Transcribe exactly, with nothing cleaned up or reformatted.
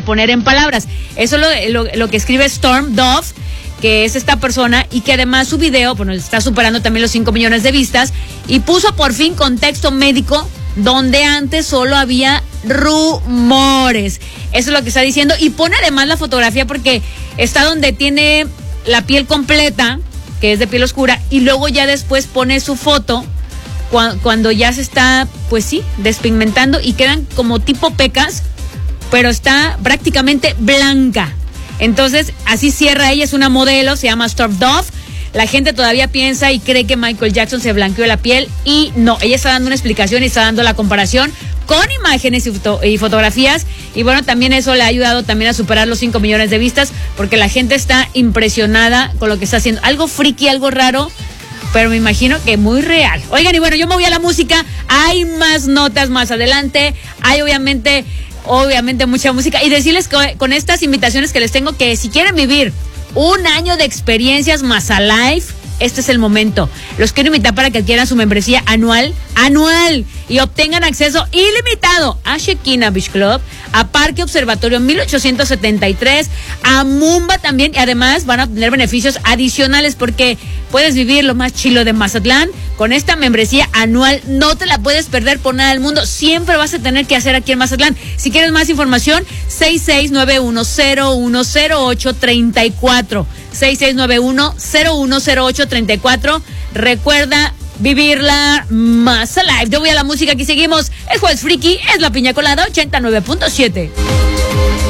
poner en palabras. Eso es lo, lo, lo que escribe Storm Dove, que es esta persona, y que además su video, bueno, está superando también los cinco millones de vistas, y puso por fin contexto médico donde antes solo había rumores. Eso es lo que está diciendo, y pone además la fotografía porque está donde tiene la piel completa, que es de piel oscura, y luego ya después pone su foto cu- cuando ya se está, pues sí, despigmentando y quedan como tipo pecas, pero está prácticamente blanca. Entonces, así cierra ella, es una modelo, se llama Storm Dove. La gente todavía piensa y cree que Michael Jackson se blanqueó la piel, y no, ella está dando una explicación y está dando la comparación con imágenes y, foto- y fotografías, y bueno, también eso le ha ayudado también a superar los cinco millones de vistas, porque la gente está impresionada con lo que está haciendo. Algo friki, algo raro, pero me imagino que muy real. Oigan, y bueno, yo me voy a la música, hay más notas más adelante, hay obviamente... Obviamente mucha música, y decirles que con estas invitaciones que les tengo, que si quieren vivir un año de experiencias más Alive, este es el momento. Los quiero invitar para que adquieran su membresía anual, anual, y obtengan acceso ilimitado a Shekinah Beach Club, a Parque Observatorio mil ochocientos setenta y tres, a Mumba también, y además van a tener beneficios adicionales porque puedes vivir lo más chilo de Mazatlán con esta membresía anual. No te la puedes perder por nada del mundo, siempre vas a tener que hacer aquí en Mazatlán. Si quieres más información, seis seis nueve uno cero uno cero ocho tres cuatro, seis seis nueve uno cero uno cero ocho tres cuatro. Recuerda vivirla más alive. Yo voy a la música, aquí seguimos. Es Jueves Friki, es la Piña Colada ochenta y nueve punto siete.